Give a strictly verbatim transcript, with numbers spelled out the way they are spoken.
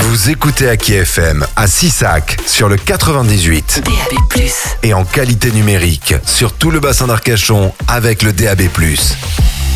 Vous écoutez Aki F M à Sissac sur le quatre-vingt-dix-huit. D A B plus. Et en qualité numérique sur tout le bassin d'Arcachon avec le D A B plus.